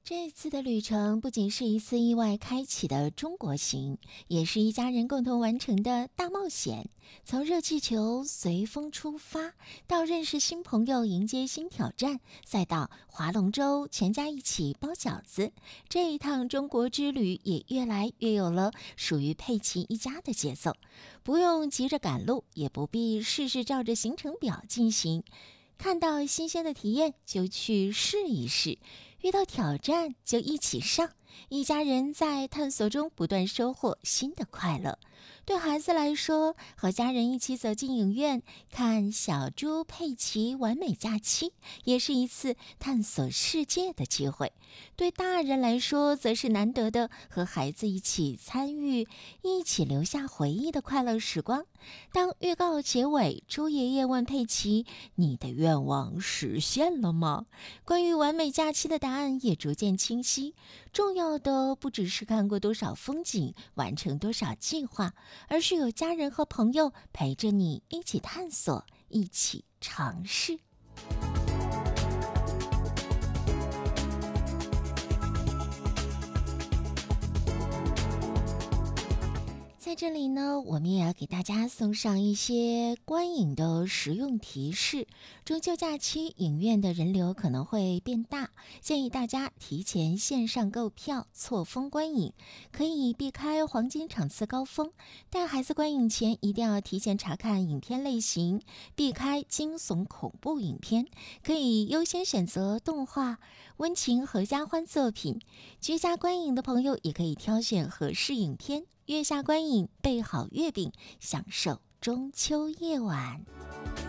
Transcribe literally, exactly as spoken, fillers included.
这次的旅程不仅是一次意外开启的中国行，也是一家人共同完成的大冒险。从热气球随风出发，到认识新朋友、迎接新挑战，再到划龙舟，全家一起包饺子，这一趟中国之旅也越来越有了属于佩奇一家的节奏。不用急着赶路，也不必事事照着行程表进行。看到新鲜的体验就去试一试，遇到挑战就一起上，一家人在探索中不断收获新的快乐。对孩子来说，和家人一起走进影院看小猪佩奇完美假期，也是一次探索世界的机会。对大人来说，则是难得的和孩子一起参与，一起留下回忆的快乐时光。当预告结尾，猪爷爷问佩奇：你的愿望实现了吗？关于完美假期的答案也逐渐清晰。重要的不只是看过多少风景，完成多少计划，而是有家人和朋友陪着你一起探索，一起尝试。在这里呢，我们也要给大家送上一些观影的实用提示。中秋假期影院的人流可能会变大，建议大家提前线上购票，错峰观影，可以避开黄金场次高峰。带孩子观影前一定要提前查看影片类型，避开惊悚恐怖影片，可以优先选择动画、温情合家欢作品。居家观影的朋友也可以挑选合适影片。月下观影，备好月饼，享受中秋夜晚。